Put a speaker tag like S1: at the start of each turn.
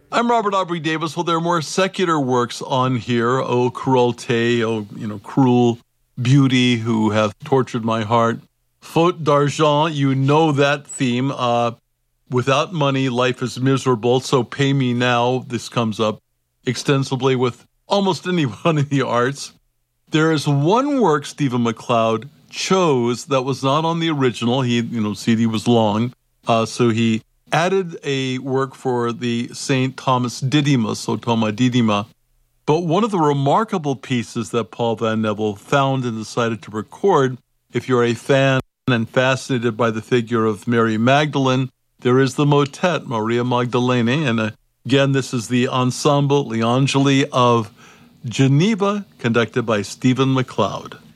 S1: I'm Robert Aubrey Davis. Well, there are more secular works on here. Oh, cruelté, cruel beauty who hath tortured my heart. Faute d'argent, you know that theme. Without money, life is miserable, so pay me now. This comes up extensively with almost anyone in the arts. There is one work Stephen MacLeod chose that was not on the original. CD was long, so he added a work for the St. Thomas Didymus, or Thomas Didyma. But one of the remarkable pieces that Paul Van Neville found and decided to record, if you're a fan and fascinated by the figure of Mary Magdalene, there is the motet, Maria Magdalene, and again, this is the Ensemble Le Angeli of Geneva, conducted by Stephen MacLeod.